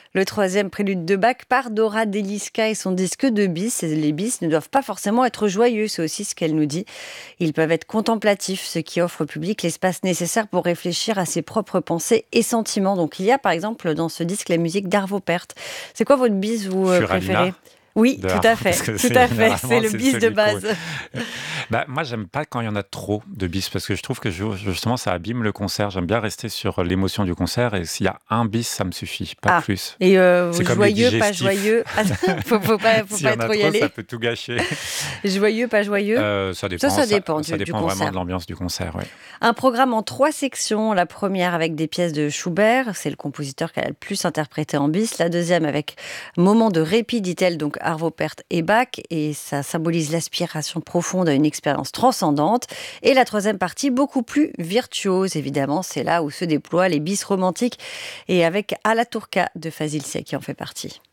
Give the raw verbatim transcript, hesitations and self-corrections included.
Le troisième prélude de Bach par Dora Deliska et son disque de bis. Les bis ne doivent pas forcément être joyeux, c'est aussi ce qu'elle nous dit. Ils peuvent être contemplatifs, ce qui offre au public l'espace nécessaire pour réfléchir à ses propres pensées et sentiments. Donc il y a par exemple dans ce disque la musique d'Arvo Pärt. C'est quoi votre bis, vous euh, préférez ? Oui, tout à fait, tout à fait, c'est le bis de base. Bah, moi, j'aime pas quand il y en a trop de bis, parce que je trouve que justement, ça abîme le concert. J'aime bien rester sur l'émotion du concert, et s'il y a un bis, ça me suffit, pas ah, plus. Et euh, joyeux, pas joyeux, faut, faut pas, faut pas trop y aller. Ça peut tout gâcher. Joyeux, pas joyeux. Euh, ça dépend. Ça, ça dépend, ça, du, ça dépend du vraiment de l'ambiance du concert. Ouais. Un programme en trois sections. La première avec des pièces de Schubert, c'est le compositeur qu'elle a le plus interprété en bis. La deuxième avec moment de répit, dit-elle, donc Arvo Pärt et Bach, et ça symbolise l'aspiration profonde à une expérience transcendante. Et la troisième partie, beaucoup plus virtuose, évidemment, c'est là où se déploient les bis romantiques, et avec À la Turca de Fazil Say qui en fait partie.